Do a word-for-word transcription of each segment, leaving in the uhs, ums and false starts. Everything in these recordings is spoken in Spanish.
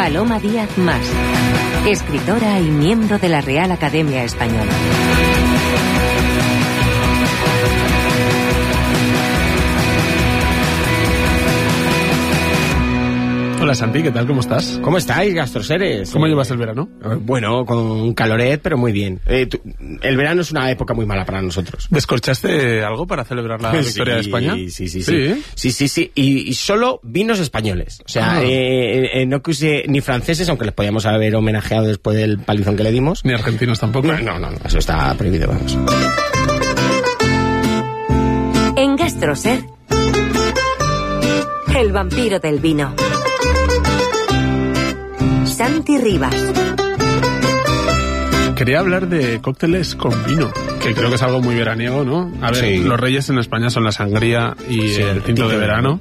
Paloma Díaz Mas, escritora y miembro de la Real Academia Española. Hola Santi, ¿qué tal? ¿Cómo estás? ¿Cómo estáis, gastroseres? ¿Cómo eh, llevas el verano? Bueno, con caloret, pero muy bien. Eh, tú, el verano es una época muy mala para nosotros. ¿Descorchaste algo para celebrar la victoria sí, de España? Sí, sí, sí. Sí, sí, sí, sí. Y, y solo vinos españoles. O sea, ah. eh, eh, no que use ni franceses, aunque les podíamos haber homenajeado después del palizón que le dimos. Ni argentinos tampoco. No, no, no, no, eso está prohibido, vamos. En Gastroser, el vampiro del vino. Santi Rivas. Quería hablar de cócteles con vino, que creo que es algo muy veraniego, ¿no? A ver, sí. Los reyes en España son la sangría y sí, el tinto de verano.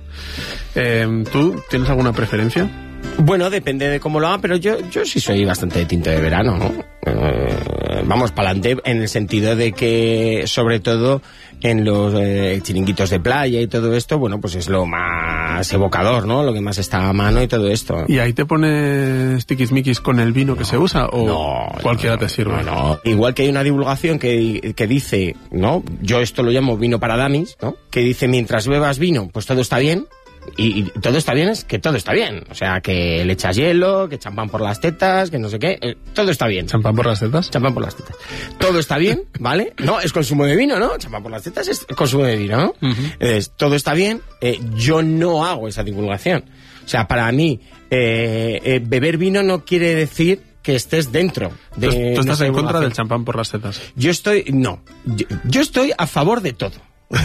Eh, ¿Tú tienes alguna preferencia? Bueno, depende de cómo lo haga, pero yo, yo sí soy bastante de tinto de verano, ¿no? Eh, vamos para adelante en el sentido de que, sobre todo, en los eh, chiringuitos de playa y todo esto, bueno, pues es lo más evocador, ¿no? Lo que más está a mano y todo esto. ¿Y ahí te pones tiquismiquis con el vino no, que se usa o no, cualquiera no, te sirve? No, no. Igual que hay una divulgación que, que dice, ¿no? Yo esto lo llamo vino para damis, ¿no? Que dice, mientras bebas vino, pues todo está bien. Y, y todo está bien, es que todo está bien. O sea, que le echas hielo, que champán por las tetas, que no sé qué. Eh, todo está bien. ¿Champán por las tetas? Champán por las tetas. Todo está bien, ¿vale? No, es consumo de vino, ¿no? Champán por las tetas es consumo de vino, ¿no? Uh-huh. Entonces, todo está bien. Eh, yo no hago esa divulgación. O sea, para mí, eh, eh, beber vino no quiere decir que estés dentro de... ¿Tú, tú estás no en contra del champán por las tetas? Yo estoy... No. Yo, yo estoy a favor de todo.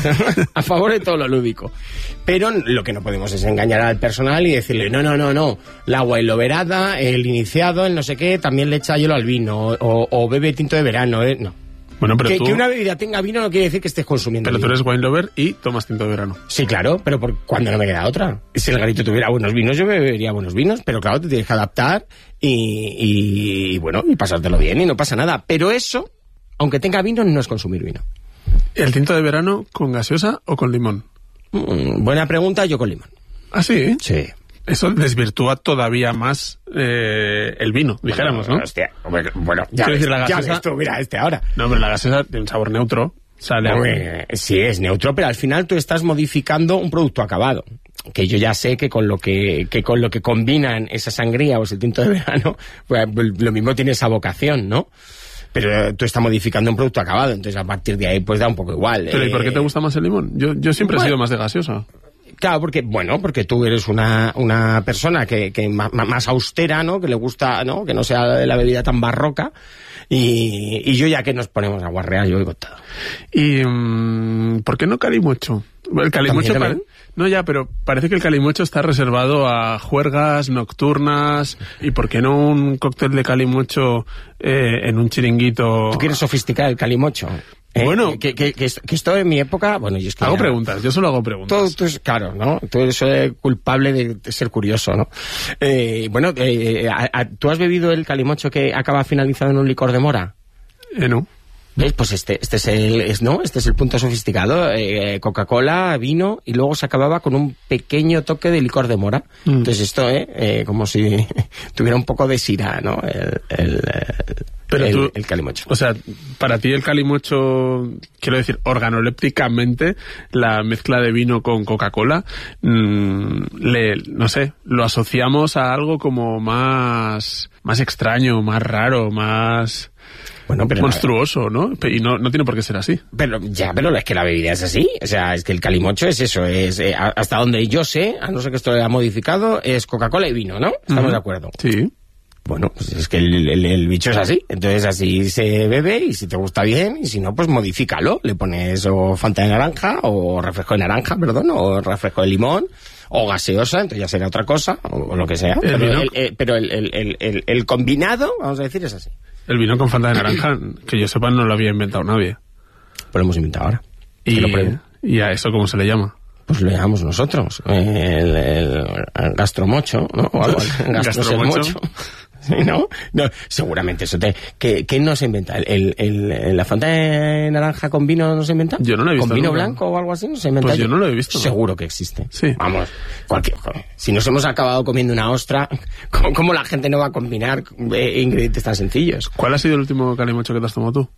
A favor de todo lo lúdico. Pero lo que no podemos es engañar al personal y decirle, no, no, no, no, la agua loberada, el iniciado, el no sé qué, también le echa hielo al vino, o, o bebe tinto de verano, ¿eh? No. Bueno, pero que, tú... que una bebida tenga vino no quiere decir que estés consumiendo Pero vino. tú eres wine lover y tomas tinto de verano. Sí, claro, pero por cuando no me queda otra. Si el garito tuviera buenos vinos, yo me bebería buenos vinos, pero claro, te tienes que adaptar y, y, y bueno, y pasártelo bien y no pasa nada. Pero eso, aunque tenga vino, no es consumir vino. ¿El tinto de verano con gaseosa o con limón? Mm, buena pregunta, yo con limón. ¿Ah, sí? Sí. Eso desvirtúa todavía más eh, el vino, dijéramos, bueno, ¿no? Hostia, bueno, ya, ves, decir, la gaseosa... ya ves tú, mira este ahora. No, pero la gaseosa tiene un sabor neutro. Sale Hombre, sí, es neutro, pero al final tú estás modificando un producto acabado. Que yo ya sé que con lo que, que con lo que combinan esa sangría o ese tinto de verano, pues lo mismo tiene esa vocación, ¿no? Pero tú estás modificando un producto acabado, entonces a partir de ahí pues da un poco igual. ¿Pero eh... y por qué te gusta más el limón? Yo, yo siempre bueno, he sido más de gaseosa. Claro, porque, bueno, porque tú eres una, una persona que, que más, más austera, ¿no? Que le gusta, ¿no? Que no sea la bebida tan barroca. Y, y yo ya que nos ponemos a guarrear, yo oigo todo. ¿Y um, por qué no calimocho? El calimocho pare... No, ya, pero parece que el calimocho está reservado a juergas nocturnas. ¿Y por qué no un cóctel de calimocho eh, en un chiringuito? ¿Tú quieres sofisticar el calimocho? Eh, bueno, que, que, que, que esto en mi época, bueno, yo es que hago ya, preguntas, yo solo hago preguntas. Todo, todo es claro, ¿no? Tú eres eh, culpable de, de ser curioso, ¿no? Eh, bueno, eh, a, a, ¿tú has bebido el calimocho que acaba finalizado en un licor de mora? Eh, no. ¿Ves? Pues este, este es el, es, ¿no? Este es el punto sofisticado. Eh, Coca-Cola, vino, y luego se acababa con un pequeño toque de licor de mora. Mm. Entonces esto, eh, eh, como si tuviera un poco de sirá, ¿no? El, el, el Pero el, tú, el calimocho. O sea, para ti el calimocho, quiero decir, organolépticamente, la mezcla de vino con Coca-Cola, mmm, le, no sé, lo asociamos a algo como más, más extraño, más raro, más... Bueno, pero monstruoso, ¿no? Y no, no tiene por qué ser así. Pero ya, pero es que la bebida es así. O sea, es que el calimocho es eso. Es eh, hasta donde yo sé, a no ser que esto lo haya modificado, es Coca-Cola y vino, ¿no? Estamos uh-huh. de acuerdo. Sí. Bueno, pues es que el, el, el bicho es así. Entonces así se bebe y si te gusta bien y si no, pues modifícalo. Le pones o Fanta de naranja o refresco de naranja, perdón, o refresco de limón o gaseosa, entonces ya será otra cosa o, o lo que sea. El pero el, el, pero el, el, el, el combinado, vamos a decir, es así. El vino con Fanta de naranja, que yo sepa, no lo había inventado nadie. Pues lo hemos inventado ahora. ¿Y, ¿y a eso cómo se le llama? Pues lo llamamos nosotros. El, el, el gastromocho, ¿no? O algo. Gastromocho. ¿no? No, seguramente eso te... ¿Qué, qué no se inventa? ¿El, el, el, ¿La Fanta de naranja con vino no se inventa? Yo no lo he visto. ¿Con vino nunca. blanco o algo así no se inventa? Pues yo no lo he visto. Seguro que existe. Sí. Vamos, cualquier... Si nos hemos acabado comiendo una ostra, ¿cómo, cómo la gente no va a combinar eh, ingredientes tan sencillos? ¿Cuál ha sido el último calimocho que te has tomado tú?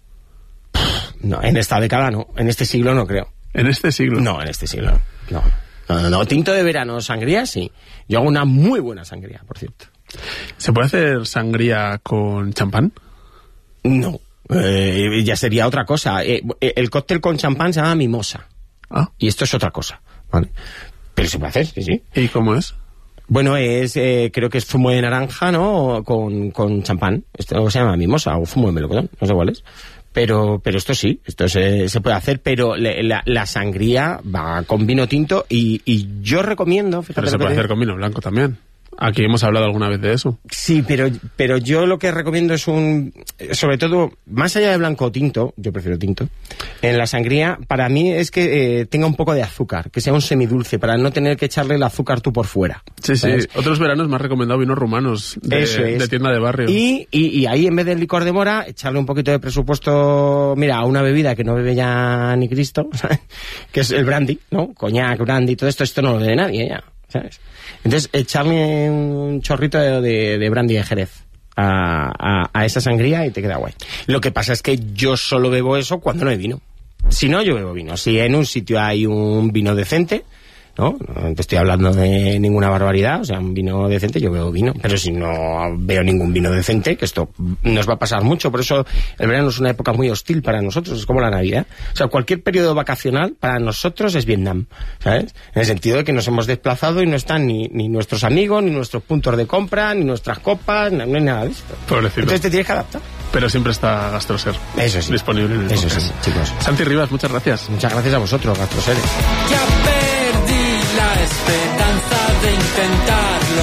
No, en esta década no. En este siglo no creo. ¿En este siglo? No, en este siglo no. No, no, no. Tinto de verano, sangría, sí. Yo hago una muy buena sangría, por cierto. ¿Se puede hacer sangría con champán? No. Eh, ya sería otra cosa. Eh, el cóctel con champán se llama mimosa. Ah. Y esto es otra cosa. ¿Vale? Pero se puede hacer, sí, sí. ¿Y cómo es? Bueno, es, eh, creo que es zumo de naranja, ¿no? Con, con champán. Esto se llama mimosa o zumo de melocotón, no sé cuál es. Pero, pero esto sí, esto se, se puede hacer, pero le, la, la sangría va con vino tinto y, y yo recomiendo... Fíjate, Pero se puede hacer con vino blanco también. Aquí hemos hablado alguna vez de eso. Sí, pero, pero yo lo que recomiendo es un... Sobre todo, más allá de blanco o tinto, yo prefiero tinto, en la sangría, para mí es que eh, tenga un poco de azúcar, que sea un semidulce, para no tener que echarle el azúcar tú por fuera. Sí, ¿sabes? sí. Otros veranos me has recomendado vinos rumanos de, Eso es. de tienda de barrio. Y, y, y ahí, en vez del licor de mora, echarle un poquito de presupuesto, mira, a una bebida que no bebe ya ni Cristo, ¿sabes? Que es el brandy, ¿no? Coñac, brandy, todo esto, esto no lo bebe nadie ya, ¿sabes? Entonces, echarle un chorrito de, de, de brandy de Jerez a, a, a esa sangría y te queda guay. Lo que pasa es que yo solo bebo eso cuando no hay vino. Si no, yo bebo vino. Si en un sitio hay un vino decente, ¿no? No te estoy hablando de ninguna barbaridad, o sea, un vino decente, yo bebo vino. Pero si no veo ningún vino decente, que esto nos va a pasar mucho, por eso el verano es una época muy hostil para nosotros, es como la Navidad. O sea, cualquier periodo vacacional para nosotros es Vietnam, ¿sabes? En el sentido de que nos hemos desplazado y no están ni, ni nuestros amigos, ni nuestros puntos de compra, ni nuestras copas, no, no hay nada de esto. Pobrecito. Entonces te tienes que adaptar. Pero siempre está Gastroser. Eso sí. Disponible en el Eso podcast. sí, chicos. Santi Rivas, muchas gracias. Muchas gracias a vosotros, Gastroseres. Ya perdí la esperanza de intentar